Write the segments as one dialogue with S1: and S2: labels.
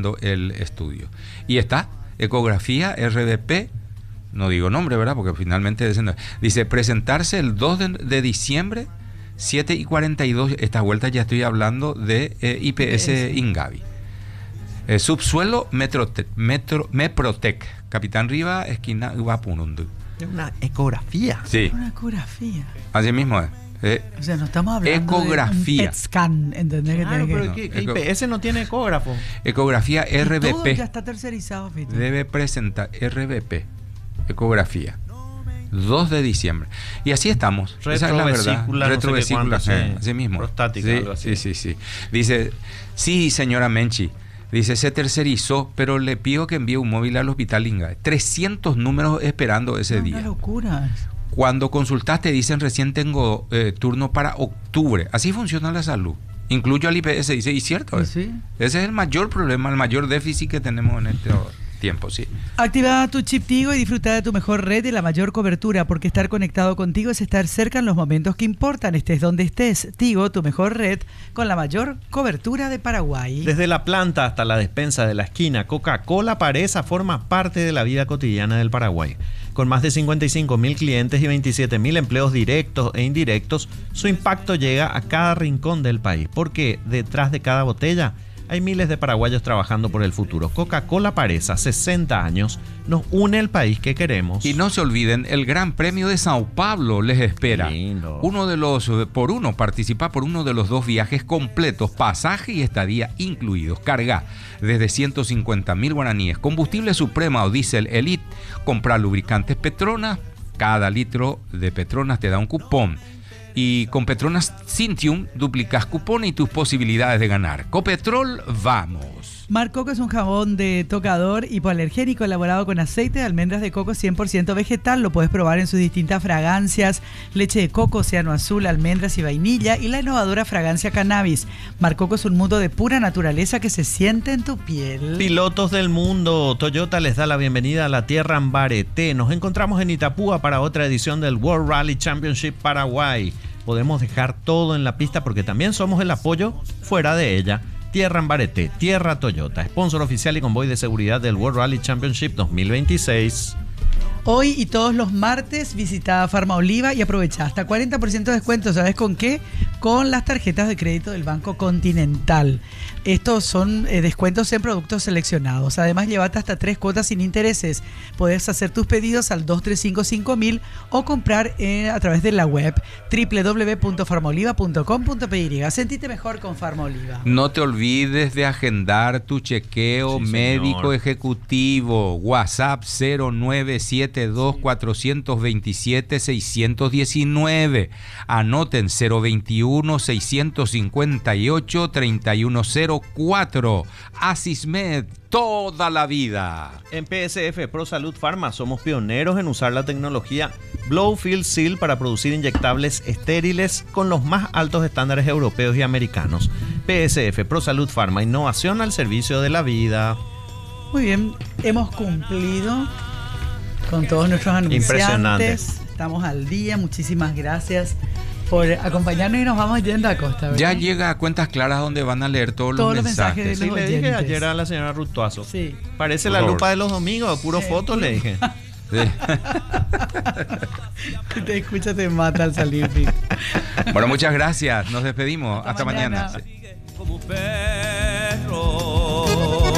S1: terminando el estudio. Y está, ecografía RBP, no digo nombre, ¿verdad? Porque finalmente dice presentarse el 2 de diciembre, 7:42. Esta vuelta ya estoy hablando de IPS Ingavi. Subsuelo Meprotec, Capitán Riva, esquina Ubapunundu.
S2: Es una ecografía.
S1: Sí.
S3: Una ecografía.
S1: Así mismo es.
S3: O sea, no estamos hablando
S1: ecografía.
S3: de un PET scan, ¿entendés?
S2: Claro, pero que IPS no tiene ecógrafo.
S1: Ecografía RBP.
S3: Todo ya está tercerizado, Fito.
S1: Debe presentar RBP, ecografía. 2 de diciembre. Y así estamos. Esa es la verdad. Retrovesícula, así mismo.
S2: Prostática,
S1: sí,
S2: algo así.
S1: Sí. Dice, sí, señora Menchi. Dice, se tercerizó, pero le pido que envíe un móvil al hospital Ingavi. 300 números esperando ese día.
S3: Una locura.
S1: Cuando consultaste dicen recién tengo turno para octubre. Así funciona la salud. Incluyo al IPS, dice, y cierto.
S3: Sí.
S1: Ese es el mayor problema, el mayor déficit que tenemos en este tiempo, sí.
S3: Activa tu chip Tigo y disfruta de tu mejor red y la mayor cobertura, porque estar conectado contigo es estar cerca en los momentos que importan, estés donde estés. Tigo, tu mejor red con la mayor cobertura de Paraguay.
S2: Desde la planta hasta la despensa de la esquina, Coca-Cola Paresa forma parte de la vida cotidiana del Paraguay. Con más de 55.000 clientes y 27.000 empleos directos e indirectos, su impacto llega a cada rincón del país, porque detrás de cada botella hay miles de paraguayos trabajando por el futuro. Coca-Cola Paresa, 60 años, nos une el país que queremos.
S1: Y no se olviden, el Gran Premio de Sao Paulo les espera.
S2: Lindo.
S1: Participa por uno de los 2 viajes completos, pasaje y estadía incluidos. Carga desde 150.000 guaraníes, combustible Suprema o diésel Elite, comprar lubricantes Petronas, cada litro de Petronas te da un cupón. Y con Petronas Cintium duplicas cupón y tus posibilidades de ganar. Copetrol, vamos.
S3: Mar Coco es un jabón de tocador hipoalergénico elaborado con aceite de almendras de coco 100% vegetal. Lo puedes probar en sus distintas fragancias: leche de coco, océano azul, almendras y vainilla, y la innovadora fragancia cannabis. Mar Coco es un mundo de pura naturaleza que se siente en tu piel.
S2: Pilotos del mundo, Toyota les da la bienvenida a la tierra Ambareté. Nos encontramos en Itapúa para otra edición del World Rally Championship Paraguay. Podemos dejar todo en la pista porque también somos el apoyo fuera de ella. Tierra Ambareté, Tierra Toyota, sponsor oficial y convoy de seguridad del World Rally Championship 2026.
S3: Hoy y todos los martes visita Farma Oliva y aprovecha hasta 40% de descuento. ¿Sabes con qué? Con las tarjetas de crédito del Banco Continental. Estos son descuentos en productos seleccionados. Además, llévate hasta 3 cuotas sin intereses. Podés hacer tus pedidos al 2355.000 o comprar a través de la web www.farmaoliva.com.py. Sentite mejor con Farma Oliva.
S1: No te olvides de agendar tu chequeo médico ejecutivo. WhatsApp 0972-427-619. Anoten 021-658-3104. Asismed, toda la vida.
S2: En PSF Pro Salud Pharma somos pioneros en usar la tecnología Blow-Fill Seal para producir inyectables estériles con los más altos estándares europeos y americanos. PSF Pro Salud Pharma, innovación al servicio de la vida.
S3: Muy bien, hemos cumplido con todos nuestros anunciantes.
S2: Impresionante.
S3: Estamos al día, muchísimas gracias por acompañarnos y nos vamos yendo a Costa, ¿verdad?
S1: Ya llega a Cuentas Claras donde van a leer todos los mensajes.
S3: de
S2: Sí,
S3: los
S2: le dije
S3: oyentes.
S2: ayer a la señora Rutuazo.
S3: Sí.
S2: Parece la lupa de los domingos, puro fotos, le dije.
S1: Sí.
S3: Te escucha, te mata al salir. Pico.
S1: Bueno, muchas gracias. Nos despedimos. Hasta mañana. Sí.
S4: Como perro.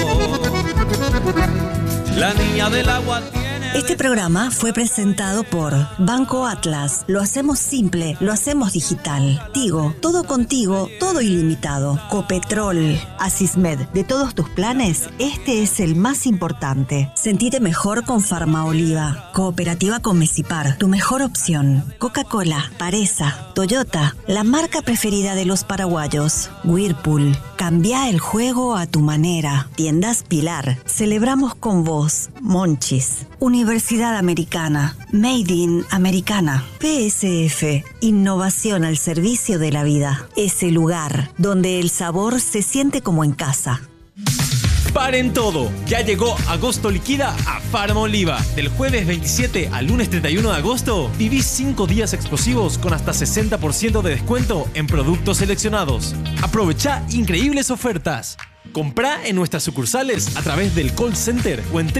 S4: La niña del agua tiene.
S5: Este programa fue presentado por Banco Atlas. Lo hacemos simple, lo hacemos digital. Tigo, todo contigo, todo ilimitado. Copetrol, Asismed, de todos tus planes, este es el más importante. Sentite mejor con Farma Oliva. Cooperativa con Mesipar, tu mejor opción. Coca-Cola, Paresa, Toyota, la marca preferida de los paraguayos. Whirlpool, cambia el juego a tu manera. Tiendas Pilar, celebramos con vos. Monchis, Universidad Americana, Made in Americana. PSF, innovación al servicio de la vida. Ese lugar donde el sabor se siente como en casa.
S6: Paren todo, ya llegó Agosto Liquida a Farma Oliva. Del jueves 27 al lunes 31 de agosto, viví 5 días explosivos con hasta 60% de descuento en productos seleccionados. Aprovecha increíbles ofertas. Comprá en nuestras sucursales a través del call center o en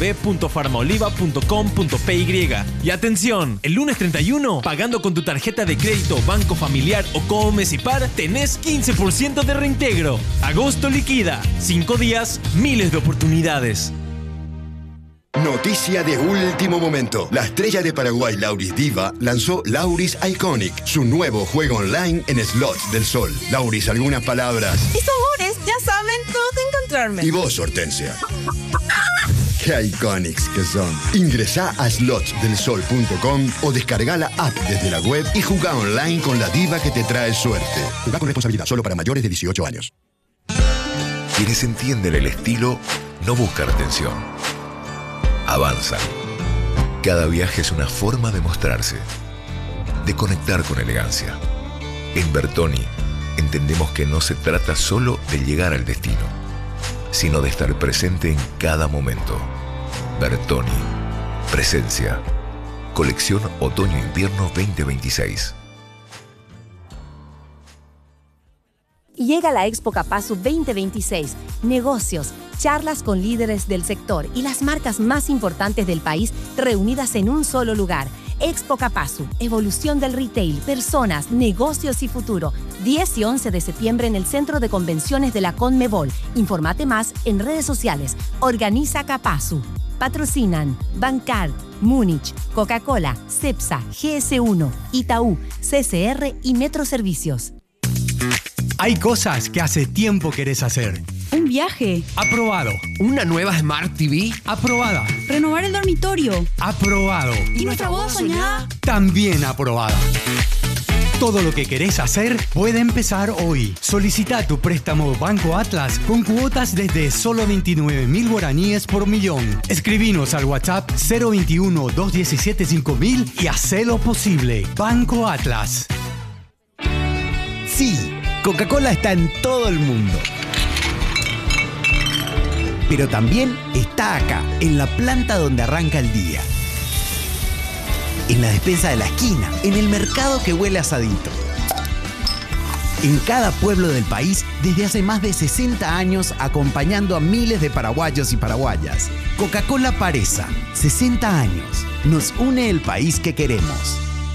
S6: www.farmaoliva.com.py. Y atención, el lunes 31, pagando con tu tarjeta de crédito Banco Familiar o Comecipar, tenés 15% de reintegro. Agosto liquida. 5 días, miles de oportunidades.
S7: Noticia de último momento. La estrella de Paraguay, Lauris Diva, lanzó Lauris Iconic, su nuevo juego online en slots del sol. Lauris, algunas palabras.
S8: Mis amores, ya saben dónde encontrarme.
S7: Y vos, Hortensia. ¡Qué iconics que son! Ingresá a slotsdelsol.com o descarga la app desde la web y jugá online con la diva que te trae suerte. Jugá con responsabilidad, solo para mayores de 18 años.
S9: Quienes entienden el estilo no buscan atención. Avanzan. Cada viaje es una forma de mostrarse, de conectar con elegancia. En Bertoni entendemos que no se trata solo de llegar al destino, sino de estar presente en cada momento. Bertoni. Presencia. Colección Otoño-Invierno 2026.
S10: Llega la Expo Capasu 2026. Negocios, charlas con líderes del sector y las marcas más importantes del país reunidas en un solo lugar. Expo Capasu, evolución del retail, personas, negocios y futuro. 10 y 11 de septiembre en el Centro de Convenciones de la Conmebol. Infórmate más en redes sociales. Organiza Capasu. Patrocinan Bancar, Múnich, Coca-Cola, Cepsa, GS1, Itaú, CCR y Metro Servicios.
S11: Hay cosas que hace tiempo querés hacer.
S12: Un viaje.
S11: Aprobado.
S13: Una nueva Smart TV.
S11: Aprobada.
S12: Renovar el dormitorio.
S11: Aprobado.
S12: ¿Y nuestra boda soñada?
S11: También aprobada. Todo lo que querés hacer puede empezar hoy. Solicita tu préstamo Banco Atlas con cuotas desde solo 29.000 guaraníes por millón. Escribinos al WhatsApp 021-217-5000 y hacelo posible. Banco Atlas.
S14: Sí, Coca-Cola está en todo el mundo. Pero también está acá, en la planta donde arranca el día. En la despensa de la esquina, en el mercado que huele a asadito. En cada pueblo del país, desde hace más de 60 años, acompañando a miles de paraguayos y paraguayas. Coca-Cola Paresa, 60 años. Nos une el país que queremos.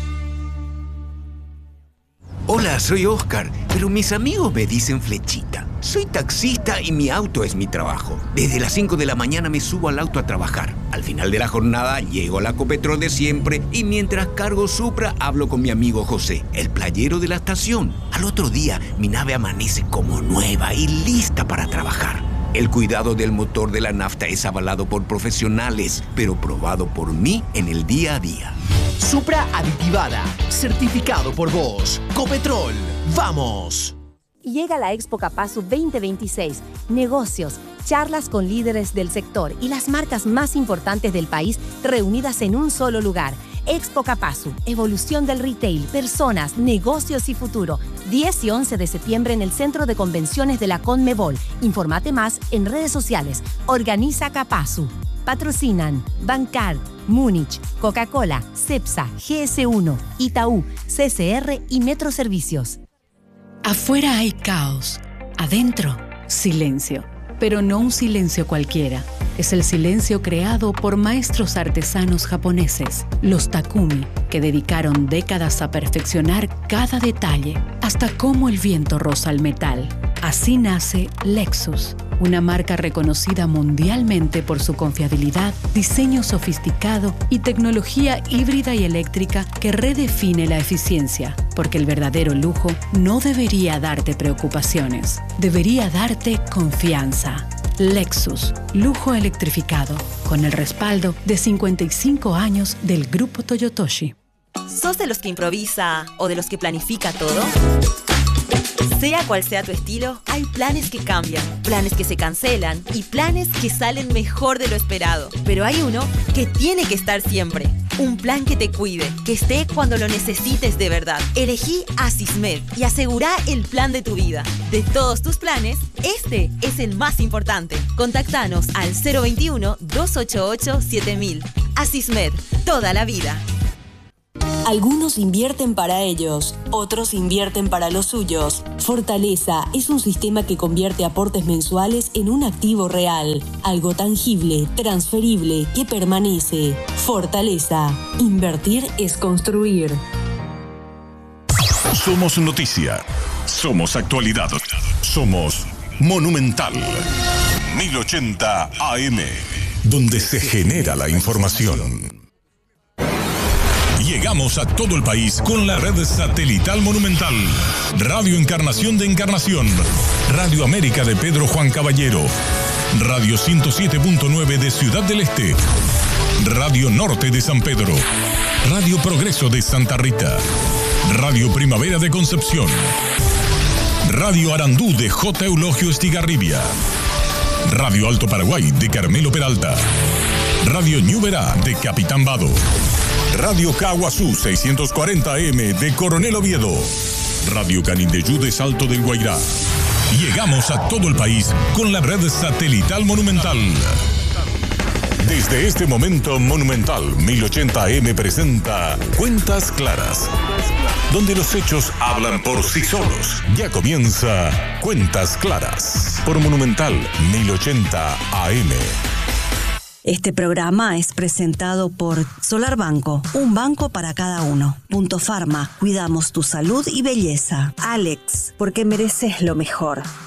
S15: Hola, soy Oscar, pero mis amigos me dicen Flechita. Soy taxista y mi auto es mi trabajo. Desde las 5 de la mañana me subo al auto a trabajar. Al final de la jornada llego a la Copetrol de siempre y mientras cargo Supra hablo con mi amigo José, el playero de la estación. Al otro día mi nave amanece como nueva y lista para trabajar. El cuidado del motor de la nafta es avalado por profesionales, pero probado por mí en el día a día.
S13: Supra aditivada, certificado por vos. Copetrol, ¡vamos!
S10: Llega la Expo Capasu 2026. Negocios, charlas con líderes del sector y las marcas más importantes del país reunidas en un solo lugar. Expo Capasu, evolución del retail, personas, negocios y futuro. 10 y 11 de septiembre en el Centro de Convenciones de la Conmebol. Infórmate más en redes sociales. Organiza Capasu. Patrocinan Bancar, Múnich, Coca-Cola, Cepsa, GS1, Itaú, CCR y Metro Servicios.
S16: Afuera hay caos, adentro silencio, pero no un silencio cualquiera. Es el silencio creado por maestros artesanos japoneses, los Takumi, que dedicaron décadas a perfeccionar cada detalle, hasta cómo el viento roza el metal. Así nace Lexus, una marca reconocida mundialmente por su confiabilidad, diseño sofisticado y tecnología híbrida y eléctrica que redefine la eficiencia, porque el verdadero lujo no debería darte preocupaciones, debería darte confianza. Lexus, lujo electrificado, con el respaldo de 55 años del Grupo Toyotoshi.
S8: ¿Sos de los que improvisa o de los que planifica todo? Sea cual sea tu estilo, hay planes que cambian, planes que se cancelan y planes que salen mejor de lo esperado. Pero hay uno que tiene que estar siempre. Un plan que te cuide, que esté cuando lo necesites de verdad. Elegí Asismed y asegurá el plan de tu vida. De todos tus planes, este es el más importante. Contactanos al 021-288-7000. Asismed, toda la vida.
S17: Algunos invierten para ellos, otros invierten para los suyos. Fortaleza es un sistema que convierte aportes mensuales en un activo real, algo tangible, transferible, que permanece. Fortaleza. Invertir es construir.
S18: Somos noticia. Somos actualidad. Somos Monumental. 1080 AM. Donde se genera la información. Llegamos a todo el país con la red satelital Monumental. Radio Encarnación de Encarnación. Radio América de Pedro Juan Caballero. Radio 107.9 de Ciudad del Este. Radio Norte de San Pedro. Radio Progreso de Santa Rita. Radio Primavera de Concepción. Radio Arandú de J. Eulogio Estigarribia. Radio Alto Paraguay de Carmelo Peralta. Radio Ñuberá de Capitán Vado. Radio Caguazú 640 AM de Coronel Oviedo. Radio Canindeyú de Salto del Guairá. Llegamos a todo el país con la red satelital Monumental. Desde este momento, Monumental 1080 AM presenta Cuentas Claras, donde los hechos hablan por sí solos. Ya comienza Cuentas Claras por Monumental 1080 AM.
S5: Este programa es presentado por Solar Banco, un banco para cada uno. Punto Pharma, cuidamos tu salud y belleza. Alex, porque mereces lo mejor.